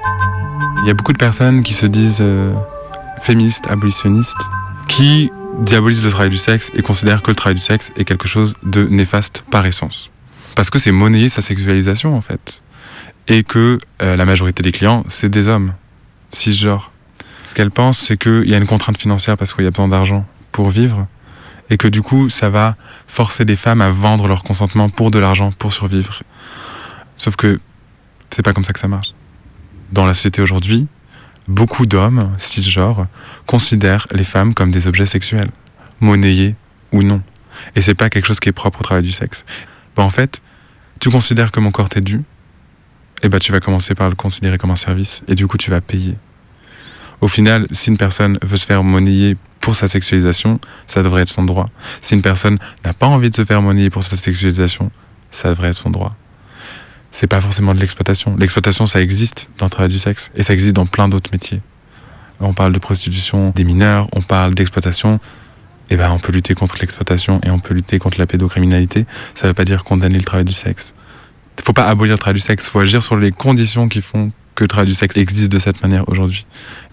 Il y a beaucoup de personnes qui se disent féministes, abolitionnistes, qui diabolisent le travail du sexe et considèrent que le travail du sexe est quelque chose de néfaste par essence. Parce que c'est monnayer sa sexualisation en fait. Et que la majorité des clients, c'est des hommes, cisgenres. Ce qu'elles pensent, c'est qu'il y a une contrainte financière parce qu'il y a besoin d'argent pour vivre. Et que du coup, ça va forcer les femmes à vendre leur consentement pour de l'argent, pour survivre. Sauf que c'est pas comme ça que ça marche. Dans la société aujourd'hui, beaucoup d'hommes cisgenres considèrent les femmes comme des objets sexuels, monnayés ou non. Et c'est pas quelque chose qui est propre au travail du sexe. En fait, tu considères que mon corps t'est dû, et tu vas commencer par le considérer comme un service, et du coup tu vas payer. Au final, si une personne veut se faire monnayer pour sa sexualisation, ça devrait être son droit. Si une personne n'a pas envie de se faire monnayer pour sa sexualisation, ça devrait être son droit. C'est pas forcément de l'exploitation. L'exploitation, ça existe dans le travail du sexe, et ça existe dans plein d'autres métiers. On parle de prostitution des mineurs, on parle d'exploitation. On peut lutter contre l'exploitation et on peut lutter contre la pédocriminalité. Ça veut pas dire condamner le travail du sexe. Il faut pas abolir le travail du sexe, il faut agir sur les conditions qui font que le travail du sexe existe de cette manière aujourd'hui.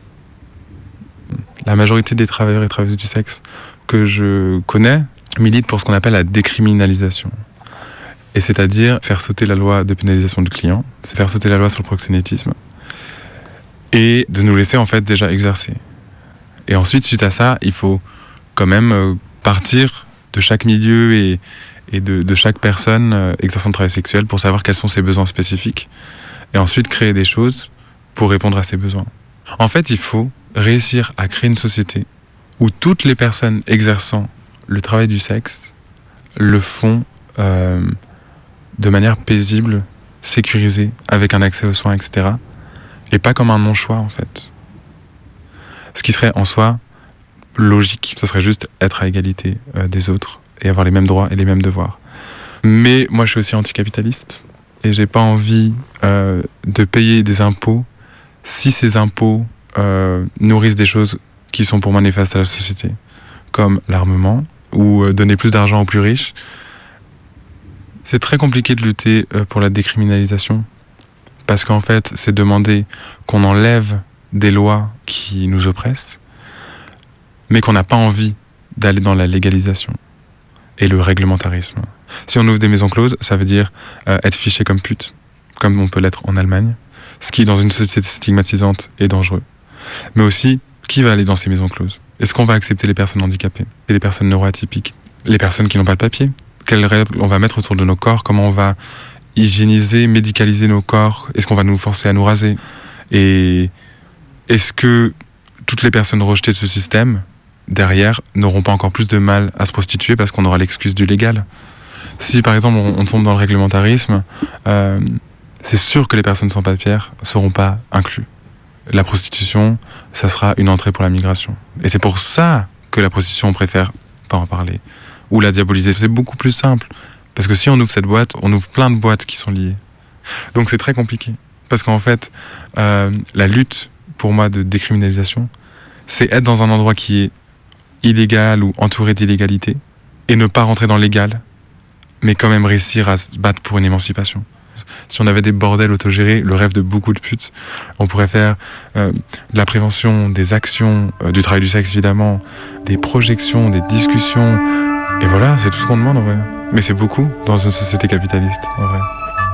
La majorité des travailleurs et travailleuses du sexe que je connais militent pour ce qu'on appelle la décriminalisation. Et c'est-à-dire faire sauter la loi de pénalisation du client, c'est faire sauter la loi sur le proxénétisme et de nous laisser en fait déjà exercer. Et ensuite, suite à ça, il faut quand même partir de chaque milieu et de chaque personne exerçant le travail sexuel pour savoir quels sont ses besoins spécifiques et ensuite créer des choses pour répondre à ses besoins. En fait, il faut réussir à créer une société où toutes les personnes exerçant le travail du sexe le font de manière paisible, sécurisée, avec un accès aux soins, etc. Et pas comme un non-choix, en fait. Ce qui serait en soi logique, ce serait juste être à égalité des autres et avoir les mêmes droits et les mêmes devoirs. Mais moi, je suis aussi anticapitaliste et j'ai pas envie de payer des impôts si ces impôts nourrissent des choses qui sont pour moi néfastes à la société, comme l'armement ou donner plus d'argent aux plus riches. C'est très compliqué de lutter pour la décriminalisation parce qu'en fait, c'est demander qu'on enlève des lois qui nous oppressent, mais qu'on n'a pas envie d'aller dans la légalisation et le réglementarisme. Si on ouvre des maisons closes, ça veut dire être fiché comme pute, comme on peut l'être en Allemagne, ce qui, dans une société stigmatisante, est dangereux. Mais aussi, qui va aller dans ces maisons closes ? Est-ce qu'on va accepter les personnes handicapées, et les personnes neuroatypiques, les personnes qui n'ont pas de papier ? Quelles règles on va mettre autour de nos corps ? Comment on va hygiéniser, médicaliser nos corps ? Est-ce qu'on va nous forcer à nous raser ? Et est-ce que toutes les personnes rejetées de ce système, derrière, n'auront pas encore plus de mal à se prostituer parce qu'on aura l'excuse du légal ? Si, par exemple, on tombe dans le réglementarisme, c'est sûr que les personnes sans papiers ne seront pas incluses. La prostitution, ça sera une entrée pour la migration. Et c'est pour ça que la prostitution, on préfère pas en parler. Ou la diaboliser. C'est beaucoup plus simple. Parce que si on ouvre cette boîte, on ouvre plein de boîtes qui sont liées. Donc c'est très compliqué. Parce qu'en fait, la lutte, pour moi, de décriminalisation, c'est être dans un endroit qui est illégal ou entouré d'illégalité, et ne pas rentrer dans le légal, mais quand même réussir à se battre pour une émancipation. Si on avait des bordels autogérés, le rêve de beaucoup de putes, on pourrait faire de la prévention, des actions, du travail du sexe évidemment, des projections, des discussions, et voilà, c'est tout ce qu'on demande en vrai. Mais c'est beaucoup dans une société capitaliste en vrai.